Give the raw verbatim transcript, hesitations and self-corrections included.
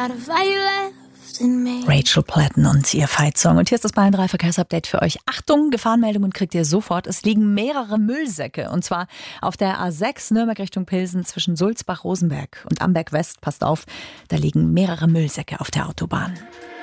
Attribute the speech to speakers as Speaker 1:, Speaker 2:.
Speaker 1: got a fire left in me.
Speaker 2: Rachel Platten und ihr Fight-Song. Und hier ist das Bayern drei Verkehrsupdate für euch. Achtung, Gefahrenmeldungen kriegt ihr sofort. Es liegen mehrere Müllsäcke. Und zwar auf der A sechs Nürnberg Richtung Pilsen zwischen Sulzbach-Rosenberg und Amberg West. Passt auf, da liegen mehrere Müllsäcke auf der Autobahn.